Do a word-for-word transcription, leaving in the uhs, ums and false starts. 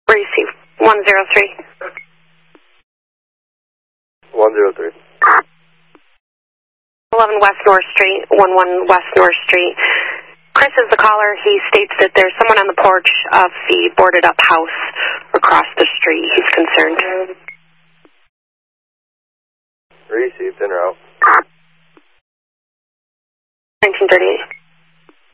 Receive. one zero three. one zero three. eleven West North Street, one one West North Street. Chris is the caller. He states that there's someone on the porch of the boarded up house across the street. He's concerned. Received, in or out. nineteen thirty-eight.